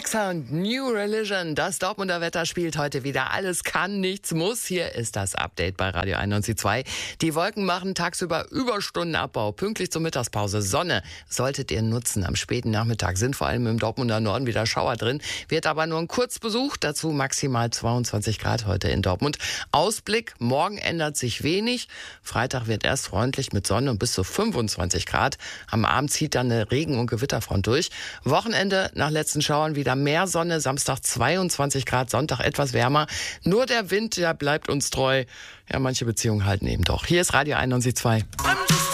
Alexa und New Religion, das Dortmunder Wetter spielt heute wieder. Alles kann, nichts muss. Hier ist das Update bei Radio 91.2. Die Wolken machen tagsüber Überstundenabbau. Pünktlich zur Mittagspause. Sonne solltet ihr nutzen. Am späten Nachmittag sind vor allem im Dortmunder Norden wieder Schauer drin. Wird aber nur ein Kurzbesuch. Dazu maximal 22 Grad heute in Dortmund. Ausblick, morgen ändert sich wenig. Freitag wird erst freundlich mit Sonne und bis zu 25 Grad. Am Abend zieht dann eine Regen- und Gewitterfront durch. Wochenende nach letzten Schauern wieder mehr Sonne. Samstag 22 Grad, Sonntag etwas wärmer. Nur der Wind, der bleibt uns treu. Ja, manche Beziehungen halten eben doch. Hier ist Radio 91.2.